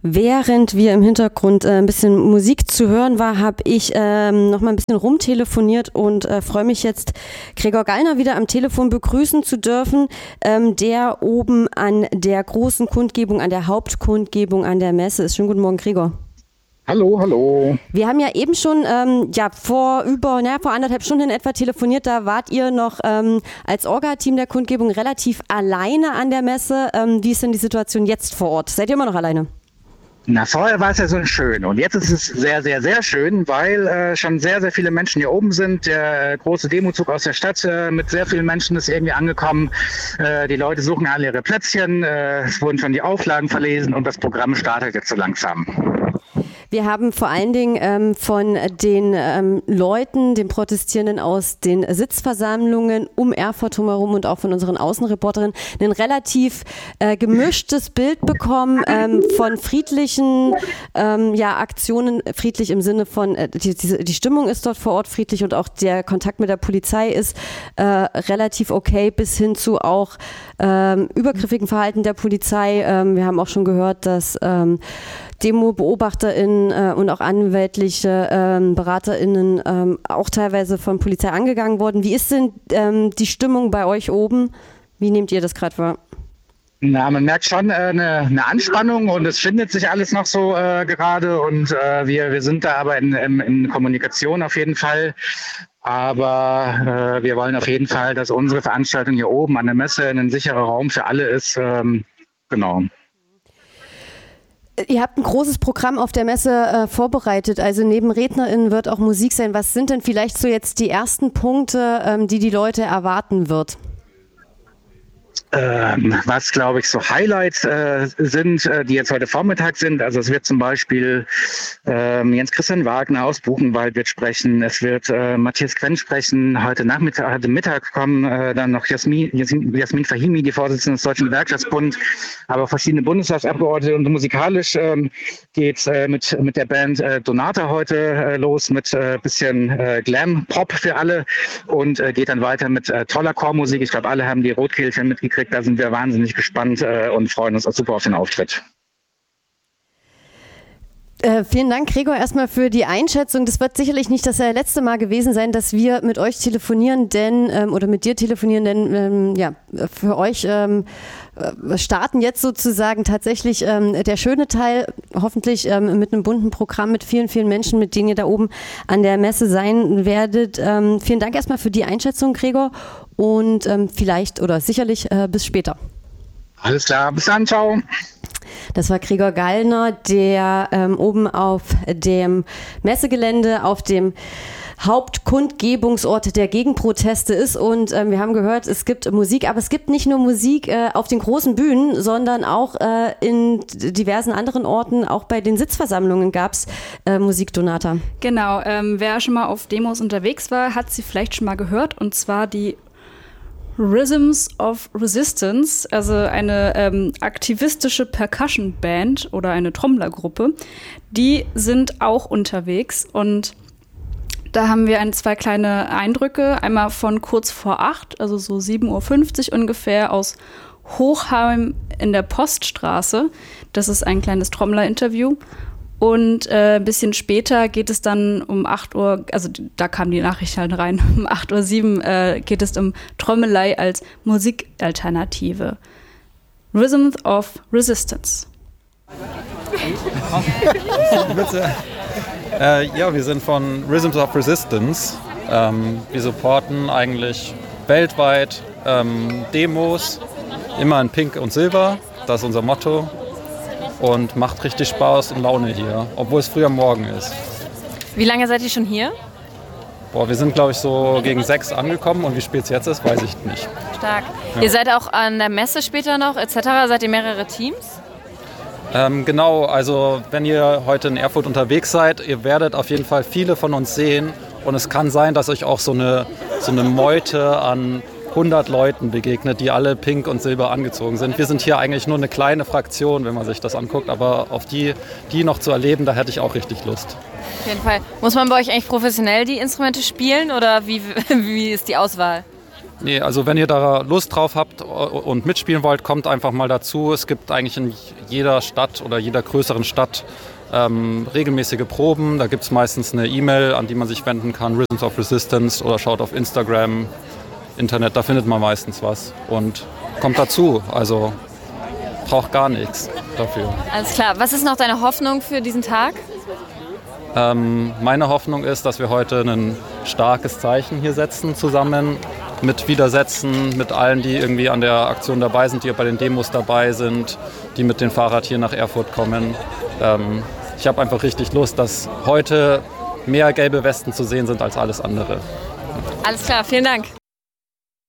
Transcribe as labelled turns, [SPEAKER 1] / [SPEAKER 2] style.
[SPEAKER 1] Während wir im Hintergrund ein bisschen Musik zu hören war, habe ich noch mal ein bisschen rumtelefoniert und freue mich jetzt, Gregor Gallner wieder am Telefon begrüßen zu dürfen, der oben an der großen Kundgebung, an der Hauptkundgebung an der Messe ist. Schönen guten Morgen, Gregor.
[SPEAKER 2] Hallo, hallo.
[SPEAKER 1] Wir haben ja eben schon vor 1,5 Stunden in etwa telefoniert. Da wart ihr noch als Orga-Team der Kundgebung relativ alleine an der Messe. Wie ist denn die Situation jetzt vor Ort? Seid ihr immer noch alleine?
[SPEAKER 2] Na, vorher war es ja so schön und jetzt ist es sehr, sehr, sehr schön, weil schon sehr, sehr viele Menschen hier oben sind. Der große Demozug aus der Stadt mit sehr vielen Menschen ist irgendwie angekommen. Die Leute suchen alle ihre Plätzchen, es wurden schon die Auflagen verlesen und das Programm startet jetzt so langsam.
[SPEAKER 1] Wir haben vor allen Dingen von den Leuten, den Protestierenden aus den Sitzversammlungen um Erfurt herum und auch von unseren Außenreporterinnen ein relativ gemischtes Bild bekommen von friedlichen Aktionen, friedlich im Sinne von, die Stimmung ist dort vor Ort friedlich und auch der Kontakt mit der Polizei ist relativ okay, bis hin zu auch übergriffigen Verhalten der Polizei. Wir haben auch schon gehört, dass Demo-BeobachterInnen und auch anwältliche BeraterInnen auch teilweise von Polizei angegangen wurden. Wie ist denn die Stimmung bei euch oben? Wie nehmt ihr das gerade wahr?
[SPEAKER 2] Na, man merkt schon eine Anspannung und es findet sich alles noch so gerade und wir sind da aber in Kommunikation auf jeden Fall. Aber wir wollen auf jeden Fall, dass unsere Veranstaltung hier oben an der Messe ein sicherer Raum für alle ist. Genau.
[SPEAKER 1] Ihr habt ein großes Programm auf der Messe vorbereitet, also neben RednerInnen wird auch Musik sein. Was sind denn vielleicht so jetzt die ersten Punkte, die Leute erwarten wird?
[SPEAKER 2] Was, glaube ich, so Highlights sind, die jetzt heute Vormittag sind. Also es wird zum Beispiel Jens Christian Wagner aus Buchenwald wird sprechen. Es wird Matthias Quendt sprechen. Heute Mittag kommen dann noch Jasmin Fahimi, die Vorsitzende des Deutschen Gewerkschaftsbund, aber verschiedene Bundestagsabgeordnete. Und musikalisch geht's mit der Band Donata heute los mit bisschen Glam-Pop für alle und geht dann weiter mit toller Chormusik. Ich glaube, alle haben die Rotkehlchen mitgekriegt. Da sind wir wahnsinnig gespannt und freuen uns auch super auf den Auftritt.
[SPEAKER 1] Vielen Dank, Gregor, erstmal für die Einschätzung. Das wird sicherlich nicht das letzte Mal gewesen sein, dass wir mit euch telefonieren, oder mit dir telefonieren, denn für euch starten jetzt sozusagen tatsächlich der schöne Teil, hoffentlich mit einem bunten Programm mit vielen, vielen Menschen, mit denen ihr da oben an der Messe sein werdet. Vielen Dank erstmal für die Einschätzung, Gregor, und vielleicht oder sicherlich bis später.
[SPEAKER 2] Alles klar, bis dann, ciao.
[SPEAKER 1] Das war Gregor Gallner, der oben auf dem Messegelände, auf dem Hauptkundgebungsort der Gegenproteste ist und wir haben gehört, es gibt Musik, aber es gibt nicht nur Musik auf den großen Bühnen, sondern auch in diversen anderen Orten, auch bei den Sitzversammlungen gab es Musik, Donata.
[SPEAKER 3] Genau, wer schon mal auf Demos unterwegs war, hat sie vielleicht schon mal gehört und zwar die Rhythms of Resistance, also eine aktivistische Percussion-Band oder eine Trommlergruppe, die sind auch unterwegs und da haben wir zwei kleine Eindrücke, einmal von kurz vor 8, also so 7:50 Uhr ungefähr aus Hochheim in der Poststraße. Das ist ein kleines Trommler-Interview. Und ein bisschen später geht es dann um 8 Uhr, also da kam die Nachricht halt rein, um 8:07 Uhr geht es um Trommelei als Musikalternative. Rhythm of Resistance.
[SPEAKER 4] Bitte. Wir sind von Rhythms of Resistance. Wir supporten eigentlich weltweit Demos, immer in Pink und Silber, das ist unser Motto. Und macht richtig Spaß und Laune hier, obwohl es früh am Morgen ist.
[SPEAKER 5] Wie lange seid ihr schon hier?
[SPEAKER 4] Wir sind, glaube ich, so gegen 6 angekommen und wie spät es jetzt ist, weiß ich nicht.
[SPEAKER 5] Stark.
[SPEAKER 4] Ja.
[SPEAKER 5] Ihr seid auch an der Messe später noch etc.? Seid ihr mehrere Teams?
[SPEAKER 4] Genau, also wenn ihr heute in Erfurt unterwegs seid, ihr werdet auf jeden Fall viele von uns sehen und es kann sein, dass euch auch so eine Meute an 100 Leuten begegnet, die alle pink und silber angezogen sind. Wir sind hier eigentlich nur eine kleine Fraktion, wenn man sich das anguckt, aber auf die noch zu erleben, da hätte ich auch richtig Lust.
[SPEAKER 5] Auf jeden Fall. Muss man bei euch eigentlich professionell die Instrumente spielen oder wie ist die Auswahl?
[SPEAKER 4] Nee, also wenn ihr da Lust drauf habt und mitspielen wollt, kommt einfach mal dazu. Es gibt eigentlich in jeder Stadt oder jeder größeren Stadt regelmäßige Proben. Da gibt es meistens eine E-Mail, an die man sich wenden kann, Rhythms of Resistance, oder schaut auf Instagram, Internet, da findet man meistens was. Und kommt dazu, also braucht gar nichts dafür.
[SPEAKER 5] Alles klar. Was ist noch deine Hoffnung für diesen Tag?
[SPEAKER 4] Meine Hoffnung ist, dass wir heute ein starkes Zeichen hier setzen zusammen. Mit Widersetzen, mit allen, die irgendwie an der Aktion dabei sind, die bei den Demos dabei sind, die mit dem Fahrrad hier nach Erfurt kommen. Ich habe einfach richtig Lust, dass heute mehr gelbe Westen zu sehen sind als alles andere.
[SPEAKER 5] Alles klar, vielen Dank.